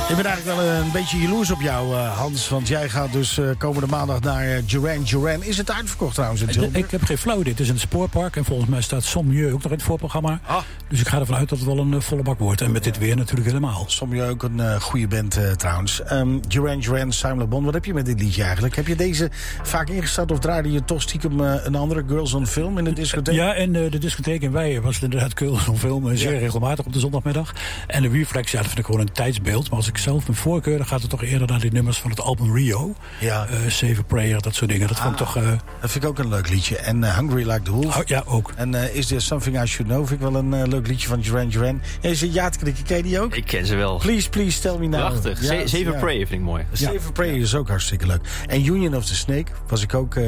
Ik ben eigenlijk wel een beetje jaloers op jou, Hans. Want jij gaat dus komende maandag naar Duran Duran. Is het uitverkocht trouwens in Tilburg? Ik heb geen flauw idee. Het is in het spoorpark. En volgens mij staat Sommieu ook nog in het voorprogramma. Ah. Dus ik ga ervan uit dat het wel een volle bak wordt. En met dit weer natuurlijk helemaal. Sommieu ook een goede band trouwens. Duran Duran, Simon Le Bon. Wat heb je met dit liedje eigenlijk? Heb je deze vaak ingesteld of draaide je toch stiekem een andere Girls on Film in de discotheek? Ja, en de discotheek in Weijen was het inderdaad Girls on Film. Zeer regelmatig op de zondagmiddag. En de Reflex, ja, dat vind ik gewoon een tijdsbeeld. Maar als ik zelf mijn voorkeur, dan gaat het toch eerder naar die nummers van het album Rio. Ja. Save a Prayer, dat soort dingen. Dat vond ik toch... Dat vind ik ook een leuk liedje. En Hungry Like the Wolf. Oh, ja, ook. En Is There Something I Should Know vind ik wel een leuk liedje van Duran Duran. Ja, je zit ja te knikken, ken je die ook? Ik ken ze wel. Please Tell Me Now. Prachtig. Save a Prayer vind ik mooi. Save a Prayer is ook hartstikke leuk. En Union of the Snake was ik ook,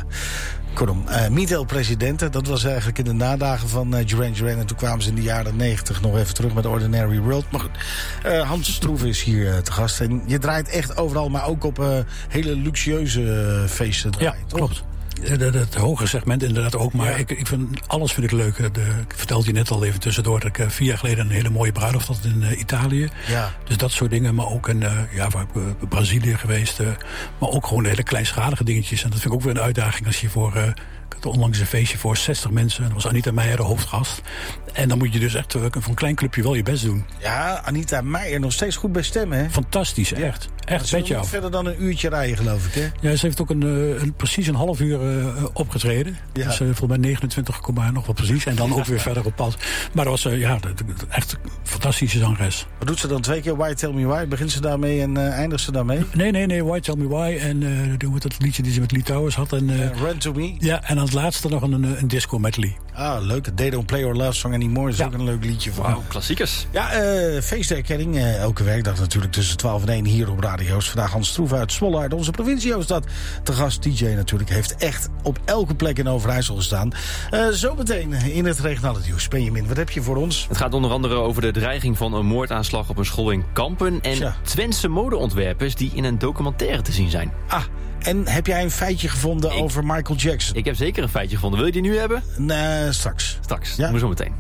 kortom. Miguel Presidente, dat was eigenlijk in de nadagen van Duran Duran. En toen kwamen ze in de jaren 90 nog even terug met Ordinary World. Maar goed, Hans Stroeve is hier te gast. En je draait echt overal, maar ook op hele luxueuze feesten. Ja, klopt. Het hoge segment inderdaad ook, maar ik vind alles vind ik leuk. Ik vertelde je net al even tussendoor dat ik 4 jaar geleden een hele mooie bruiloft had in Italië. Ja. Dus dat soort dingen, maar ook in Brazilië geweest. Maar ook gewoon hele kleinschalige dingetjes. En dat vind ik ook weer een uitdaging als je voor... Ik had onlangs een feestje voor 60 mensen. Dat was Anita Meijer, de hoofdgast. En dan moet je dus echt voor een klein clubje wel je best doen. Ja, Anita Meijer nog steeds goed bij stemmen, hè? Fantastisch, echt. Echt, vet jou. Verder dan een uurtje rijden, geloof ik, hè? Ja, ze heeft ook precies een half uur opgetreden. Ja. Dus volgens mij 29, nog wel precies. En dan ook weer verder op pad. Maar dat was echt een fantastische zangeres. Wat doet ze dan 2 keer? Why Tell Me Why? Begint ze daarmee en eindigt ze daarmee? Nee. Why Tell Me Why. En doen we dat liedje die ze met Lee Towers had. En, Run To Me. Ja, en aan het laatste nog een disco medley. Ah, leuk. They Don't Play Our Love Song Anymore is ook een leuk liedje van. Wauw, klassiekers. Ja, feesterkenning. Elke werkdag natuurlijk tussen 12 en 1 hier op radio's. Vandaag Hans Stroeve uit Zwolle, uit onze provincie Hoofdstad. De gast DJ natuurlijk heeft echt op elke plek in Overijssel gestaan. Zometeen in het regionale nieuws. Benjamin, wat heb je voor ons? Het gaat onder andere over de dreiging van een moordaanslag op een school in Kampen. En Twentse modeontwerpers die in een documentaire te zien zijn. Ah, en heb jij een feitje gevonden over Michael Jackson? Ik heb zeker een feitje gevonden. Wil je die nu hebben? Nee, straks. Straks, doen we zo meteen.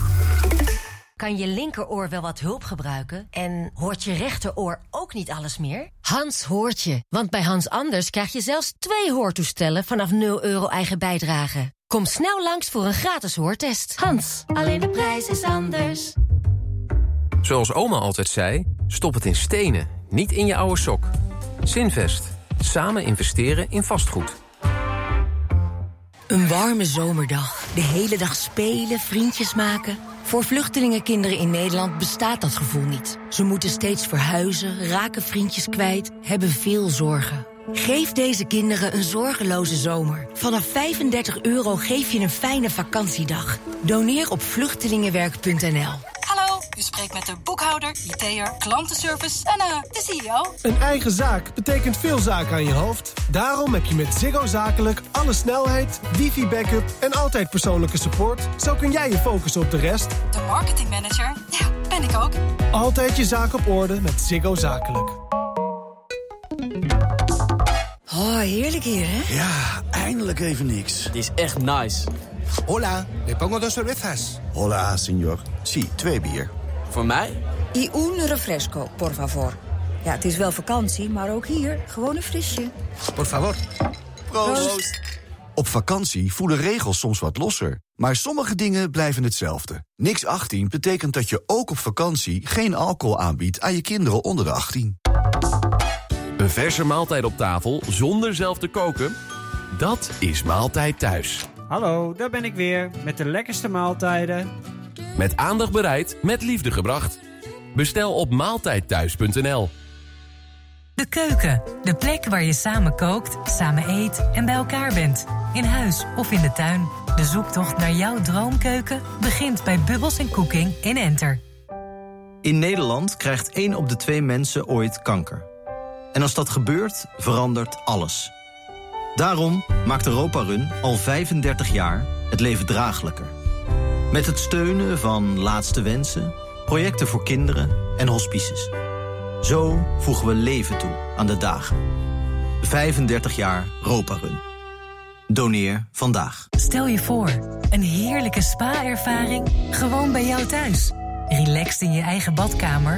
Kan je linkeroor wel wat hulp gebruiken? En hoort je rechteroor ook niet alles meer? Hans hoort je. Want bij Hans Anders krijg je zelfs 2 hoortoestellen vanaf €0 eigen bijdrage. Kom snel langs voor een gratis hoortest. Hans, alleen de prijs is anders. Zoals oma altijd zei, stop het in stenen, niet in je oude sok. Zinvest. Samen investeren in vastgoed. Een warme zomerdag. De hele dag spelen, vriendjes maken. Voor vluchtelingenkinderen in Nederland bestaat dat gevoel niet. Ze moeten steeds verhuizen, raken vriendjes kwijt, hebben veel zorgen. Geef deze kinderen een zorgeloze zomer. Vanaf €35 geef je een fijne vakantiedag. Doneer op vluchtelingenwerk.nl. Hallo, u spreekt met de boekhouder, IT'er, klantenservice en de CEO. Een eigen zaak betekent veel zaken aan je hoofd. Daarom heb je met Ziggo Zakelijk alle snelheid, wifi-backup en altijd persoonlijke support. Zo kun jij je focussen op de rest. De marketingmanager, ja, ben ik ook. Altijd je zaak op orde met Ziggo Zakelijk. Oh, heerlijk hier, hè? Ja, eindelijk even niks. Die is echt nice. Hola, le pongo 2 cervezas. Hola, señor. Sí, 2 bier. Voor mij? Y un refresco, por favor. Ja, het is wel vakantie, maar ook hier gewoon een frisje. Por favor. Proost. Op vakantie voelen regels soms wat losser. Maar sommige dingen blijven hetzelfde. Niks 18 betekent dat je ook op vakantie geen alcohol aanbiedt aan je kinderen onder de 18. Een verse maaltijd op tafel zonder zelf te koken? Dat is Maaltijd Thuis. Hallo, daar ben ik weer met de lekkerste maaltijden. Met aandacht bereid, met liefde gebracht. Bestel op maaltijdthuis.nl. De keuken, de plek waar je samen kookt, samen eet en bij elkaar bent. In huis of in de tuin. De zoektocht naar jouw droomkeuken begint bij Bubbles & Cooking in Enter. In Nederland krijgt 1 op de 2 mensen ooit kanker. En als dat gebeurt, verandert alles. Daarom maakt Europa Run al 35 jaar het leven draaglijker. Met het steunen van Laatste Wensen, projecten voor kinderen en hospices. Zo voegen we leven toe aan de dagen. 35 jaar Europa Run. Doneer vandaag. Stel je voor, een heerlijke spa-ervaring gewoon bij jou thuis. Relaxed in je eigen badkamer